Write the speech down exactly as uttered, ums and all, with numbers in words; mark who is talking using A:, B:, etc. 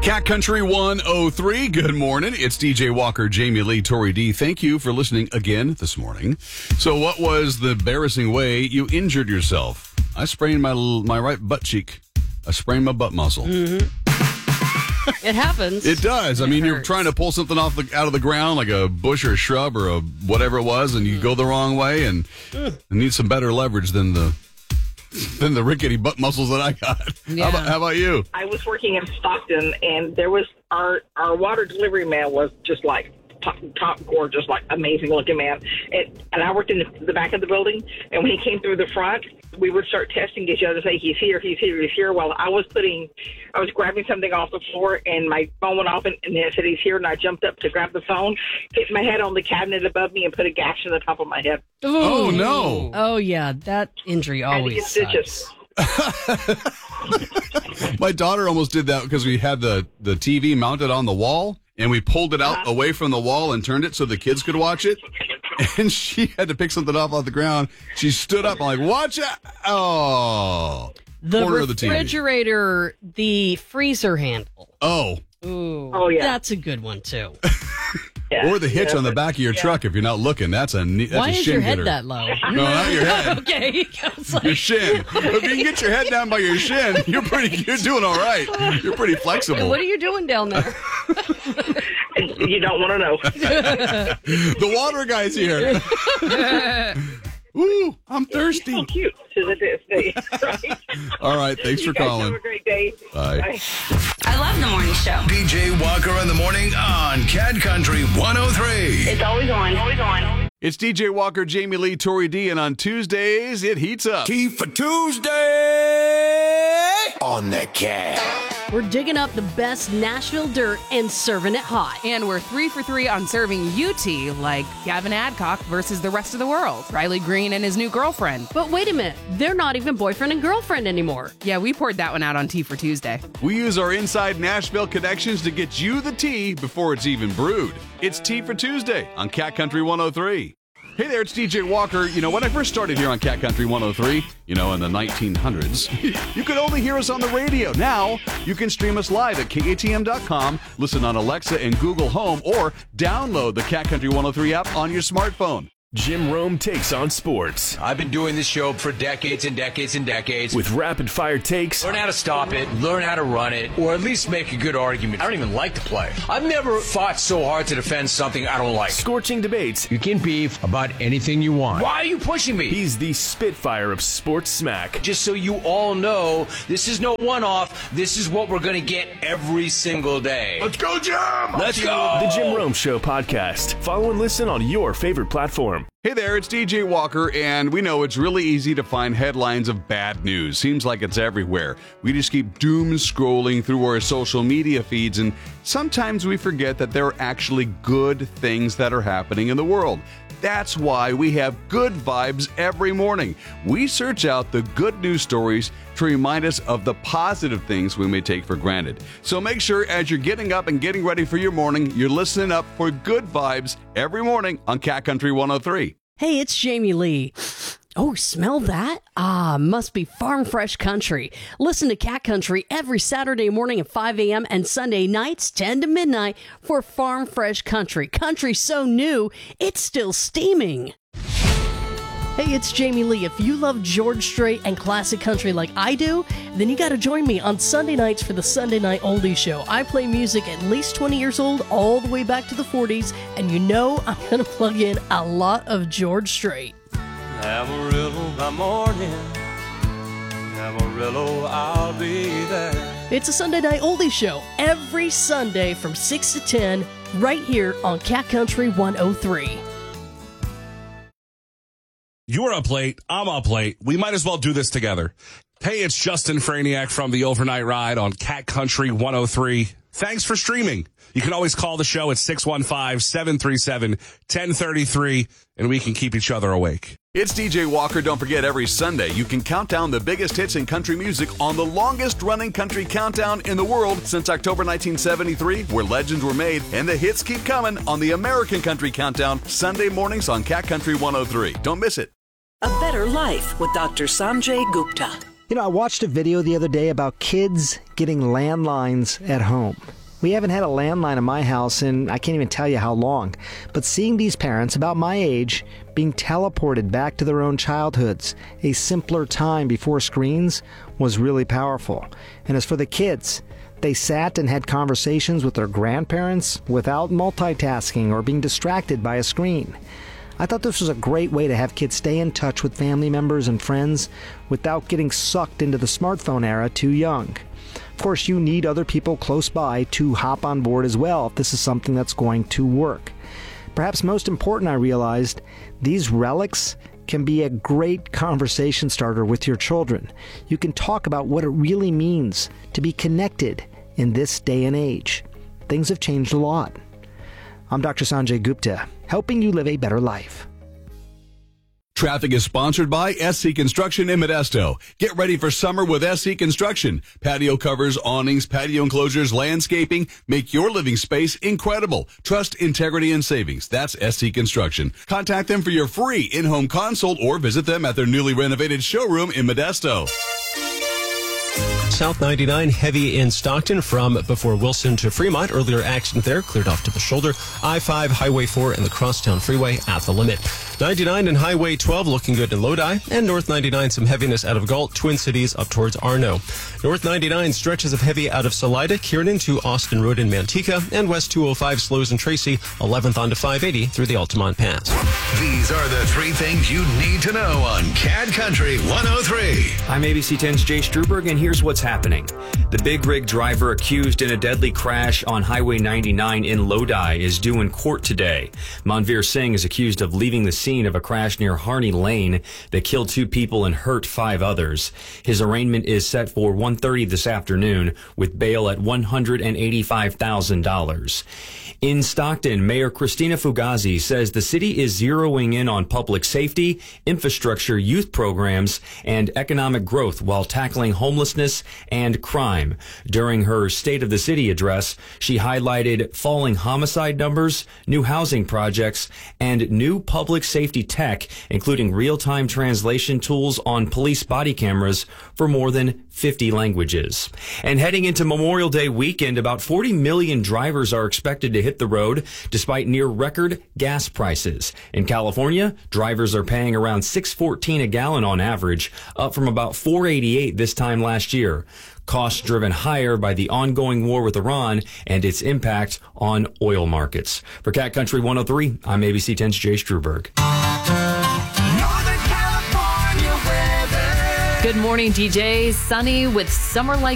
A: Cat Country one oh three, good morning. It's D J Walker, Jamie Lee, Tori D. Thank you for listening again this morning. So what was the embarrassing way you injured yourself? I sprained my my right butt cheek. I sprained my butt muscle.
B: Mm-hmm. It happens.
A: It does. I
B: it
A: mean,
B: hurts.
A: You're trying to pull something off the, out of the ground, like a bush or a shrub or a whatever it was, and you mm. go the wrong way, and mm. need some better leverage than the than the rickety butt muscles that I got.
B: Yeah.
A: How, about, how about you?
C: I was working in Stockton, and there was our our water delivery man was just like top, top gorgeous, like amazing looking man. And, and I worked in the, the back of the building, and when he came through the front, we would start testing each other, say he's here, he's here, he's here. Well, I was putting, I was grabbing something off the floor, and my phone went off, and, and it said he's here, and I jumped up to grab the phone, hit my head on the cabinet above me, and put a gash in the top of my head.
B: Ooh.
A: Oh no!
B: Oh yeah, that injury always sucks.
A: My daughter almost did that because we had the, the T V mounted on the wall, and we pulled it out uh-huh. away from the wall and turned it so the kids could watch it. And she had to pick something up off the ground. She stood up. I'm like, watch out. Oh.
B: The
A: corner of the T V.
B: refrigerator, the freezer handle.
A: Oh.
B: Ooh.
C: Oh, yeah.
B: That's a good one, too.
A: Yeah. Or the hitch
C: yeah,
A: on the back of your
C: yeah.
A: truck if you're not looking. That's a that's
B: Why
A: a
B: is
A: shin
B: your head
A: hitter.
B: that low?
A: No, not your head.
B: Okay. Like...
A: Your shin. If you can get your head down by your shin, you're pretty. You're doing all right. You're pretty flexible.
B: What are you doing down there?
C: You don't want to know.
A: The water guy's here. Ooh, I'm thirsty.
C: He's so cute to this day. Right?
A: All right, thanks
C: you
A: for
C: guys
A: calling.
C: Have a great day.
A: Bye.
C: Bye.
D: I love the morning show.
E: D J Walker in the morning on Cat Country one oh three.
C: It's always on. Always on.
A: It's D J Walker, Jamie Lee, Tori D, and on Tuesdays, it heats up.
E: Key for Tuesday on the Cat.
B: We're digging up the best Nashville dirt and serving it hot.
F: And we're three for three on serving U T, like Gavin Adcock versus the rest of the world. Riley Green and his new girlfriend.
B: But wait a minute, they're not even boyfriend and girlfriend anymore.
F: Yeah, we poured that one out on Tea for Tuesday.
A: We use our inside Nashville connections to get you the tea before it's even brewed. It's Tea for Tuesday on Cat Country one oh three. Hey there, it's D J Walker. You know, when I first started here on Cat Country one oh three, you know, in the nineteen hundreds, you could only hear us on the radio. Now, you can stream us live at K A T M dot com, listen on Alexa and Google Home, or download the Cat Country one oh three app on your smartphone.
G: Jim Rome takes on sports.
H: I've been doing this show for decades and decades and decades.
G: With rapid-fire takes.
H: Learn how to stop it, learn how to run it, or at least make a good argument. I don't even like to play. I've never fought so hard to defend something I don't like.
G: Scorching debates.
H: You can beef about anything you want. Why are you pushing me?
G: He's the Spitfire of sports smack.
H: Just so you all know, this is no one-off. This is what we're going to get every single day.
E: Let's go, Jim!
H: Let's go!
G: The Jim Rome Show podcast. Follow and listen on your favorite platform.
A: Hey there, it's D J Walker, and we know it's really easy to find headlines of bad news. Seems like it's everywhere. We just keep doom scrolling through our social media feeds, and sometimes we forget that there are actually good things that are happening in the world. That's why we have Good Vibes every morning. We search out the good news stories to remind us of the positive things we may take for granted. So make sure as you're getting up and getting ready for your morning, you're listening up for Good Vibes every morning on Cat Country one oh three.
B: Hey, it's Jamie Lee. Oh, smell that? Ah, must be Farm Fresh Country. Listen to Cat Country every Saturday morning at five a.m. and Sunday nights ten to midnight for Farm Fresh Country. Country so new, it's still steaming. Hey, it's Jamie Lee. If you love George Strait and classic country like I do, then you got to join me on Sunday nights for the Sunday Night Oldies Show. I play music at least twenty years old, all the way back to the forties, and you know I'm going to plug in a lot of George Strait.
I: Amarillo by morning, Amarillo, I'll be there.
B: It's a Sunday Night Oldies Show every Sunday from six to ten right here on Cat Country one oh three.
J: You're up late. I'm up late. We might as well do this together. Hey, it's Justin Franiak from the Overnight Ride on Cat Country one oh three. Thanks for streaming. You can always call the show at six one five, seven three seven, one zero three three, and we can keep each other awake.
A: It's D J Walker. Don't forget, every Sunday you can count down the biggest hits in country music on the longest-running country countdown in the world since October nineteen seventy-three, where legends were made, and the hits keep coming on the American Country Countdown, Sunday mornings on Cat Country one oh three. Don't miss it.
K: A Better Life with Doctor Sanjay Gupta. You know, I watched a video the other day about kids getting landlines at home. We haven't had a landline in my house in I can't even tell you how long. But seeing these parents about my age being teleported back to their own childhoods, a simpler time before screens, was really powerful. And as for the kids, they sat and had conversations with their grandparents without multitasking or being distracted by a screen. I thought this was a great way to have kids stay in touch with family members and friends without getting sucked into the smartphone era too young. Of course, you need other people close by to hop on board as well if this is something that's going to work. Perhaps most important, I realized, these relics can be a great conversation starter with your children. You can talk about what it really means to be connected in this day and age. Things have changed a lot. I'm Doctor Sanjay Gupta, helping you live a better life.
A: Traffic is sponsored by S C Construction in Modesto. Get ready for summer with S C Construction. Patio covers, awnings, patio enclosures, landscaping. Make your living space incredible. Trust, integrity, and savings. That's S C Construction. Contact them for your free in-home consult or visit them at their newly renovated showroom in Modesto.
L: South ninety-nine heavy in Stockton from before Wilson to Fremont. Earlier accident there, cleared off to the shoulder. I five, Highway four, and the Crosstown Freeway at the limit. ninety-nine and Highway twelve looking good in Lodi. And North ninety-nine, some heaviness out of Galt, Twin Cities up towards Arno. North ninety-nine, stretches of heavy out of Salida, Kiernan to Austin Road in Manteca. And West two oh five, slows in Tracy, eleventh onto five eighty through the Altamont Pass.
E: These are the three things you need to know on C A D Country one oh three.
M: I'm A B C ten's Jay Struberg, and here's what's happening. The big rig driver accused in a deadly crash on Highway ninety-nine in Lodi is due in court today. Manveer Singh is accused of leaving the scene of a crash near Harney Lane that killed two people and hurt five others. His arraignment is set for one thirty this afternoon with bail at one hundred eighty-five thousand dollars. In Stockton, Mayor Christina Fugazi says the city is zeroing in on public safety, infrastructure, youth programs, and economic growth while tackling homelessness and crime. During her State of the City address, she highlighted falling homicide numbers, new housing projects, and new public safety tech, including real-time translation tools on police body cameras for more than fifty languages. And heading into Memorial Day weekend, about forty million drivers are expected to hit the road despite near record gas prices. In California, drivers are paying around six fourteen a gallon on average, up from about four eighty-eight this time last year. Costs driven higher by the ongoing war with Iran and its impact on oil markets. For Cat Country one oh three, I'm A B C ten's Jay Struberg.
N: Good morning, D J. Sunny with summer-like